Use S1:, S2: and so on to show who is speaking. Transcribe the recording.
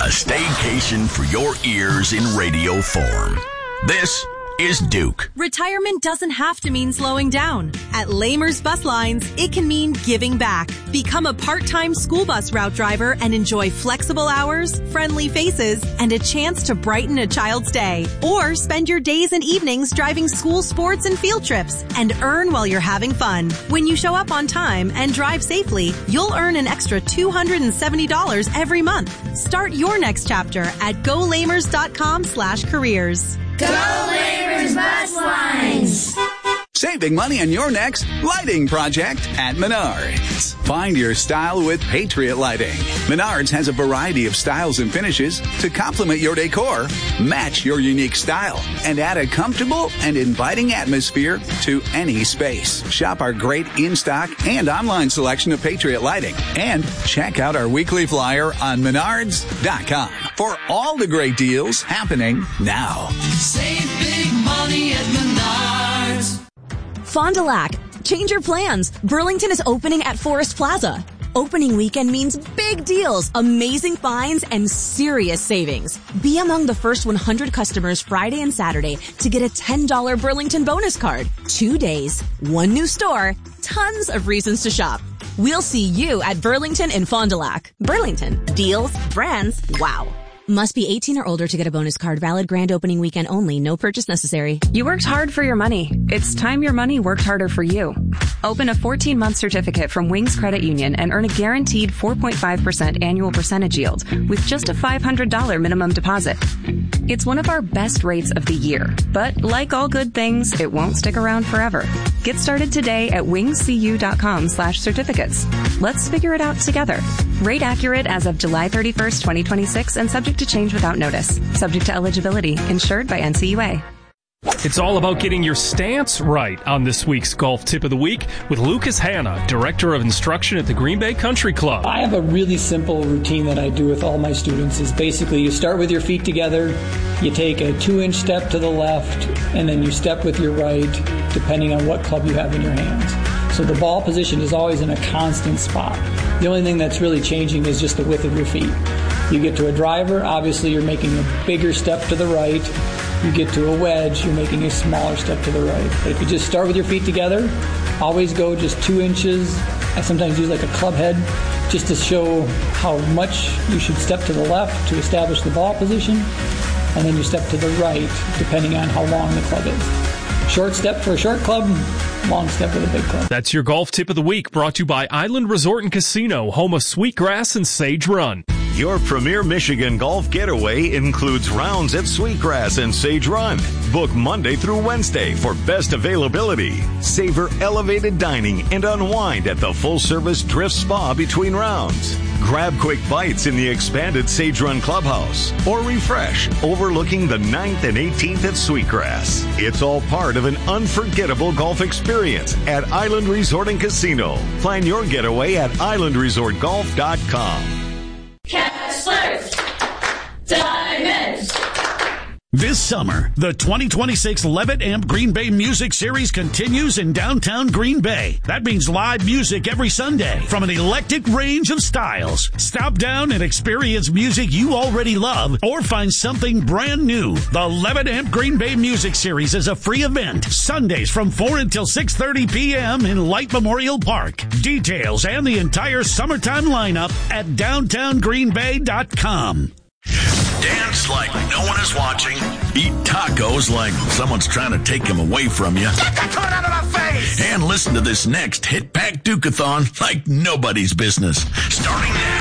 S1: A staycation for your ears in radio form. This is Duke.
S2: Retirement doesn't have to mean slowing down. At Lamers Bus Lines, it can mean giving back. Become a part-time school bus route driver and enjoy flexible hours, friendly faces, and a chance to brighten a child's day. Or spend your days and evenings driving school sports and field trips and earn while you're having fun. When you show up on time and drive safely, you'll earn an extra $270 every month. Start your next chapter at golamers.com/careers.
S3: Go Lamers Bus Lines!
S4: Saving money on your next lighting project at Menards. Find your style with Patriot Lighting. Menards has a variety of styles and finishes to complement your decor, match your unique style, and add a comfortable and inviting atmosphere to any space. Shop our great in-stock and online selection of Patriot Lighting. And check out our weekly flyer on Menards.com for all the great deals happening now.
S5: Save big money at Menards.
S6: Fond du Lac. Change your plans. Burlington is opening at Forest Plaza. Opening weekend means big deals, amazing finds, and serious savings. Be among the first 100 customers Friday and Saturday to get a $10 Burlington bonus card. 2 days, one new store, tons of reasons to shop. We'll see you at Burlington in Fond du Lac. Burlington. Deals, brands, wow. Must be 18 or older to get a bonus card. Valid grand opening weekend only. No purchase necessary.
S7: You worked hard for your money. It's time your money worked harder for you. Open a 14-month certificate from Wings Credit Union and earn a guaranteed 4.5% annual percentage yield with just a $500 minimum deposit. It's one of our best rates of the year. But like all good things, it won't stick around forever. Get started today at wingscu.com/certificates. Let's figure it out together. Rate accurate as of July 31st, 2026 and subject to change without notice. Subject to eligibility. Insured by NCUA.
S8: It's all about getting your stance right on this week's Golf Tip of the Week with Lucas Hanna, Director of Instruction at the Green Bay Country Club.
S9: I have a really simple routine that I do with all my students. Is basically you start with your feet together, you take a 2-inch step to the left, and then you step with your right, depending on what club you have in your hands. So the ball position is always in a constant spot. The only thing that's really changing is just the width of your feet. You get to a driver, obviously you're making a bigger step to the right. You get to a wedge, you're making a smaller step to the right. But if you just start with your feet together, always go just 2 inches. I sometimes use like a club head just to show how much you should step to the left to establish the ball position. And then you step to the right, depending on how long the club is. Short step for a short club, long step with a big club.
S8: That's your Golf Tip of the Week, brought to you by Island Resort and Casino, home of Sweetgrass and Sage Run.
S10: Your premier Michigan golf getaway includes rounds at Sweetgrass and Sage Run. Book Monday through Wednesday for best availability. Savor elevated dining and unwind at the full-service Drift Spa between rounds. Grab quick bites in the expanded Sage Run Clubhouse or refresh overlooking the 9th and 18th at Sweetgrass. It's all part of an unforgettable golf experience at Island Resort and Casino. Plan your getaway at islandresortgolf.com.
S3: Kesslers Diamonds.
S11: This summer, the 2026 Levitt Amp Green Bay Music Series continues in downtown Green Bay. That means live music every Sunday from an eclectic range of styles. Stop down and experience music you already love or find something brand new. The Levitt Amp Green Bay Music Series is a free event. Sundays from 4 until 6:30 p.m. in Light Memorial Park. Details and the entire summertime lineup at downtowngreenbay.com.
S1: Dance like no one is watching. Eat tacos like someone's trying to take them away from you.
S5: Get that turn out of my face!
S1: And listen to this next Hit Pack Duke-a-thon like nobody's business. Starting now.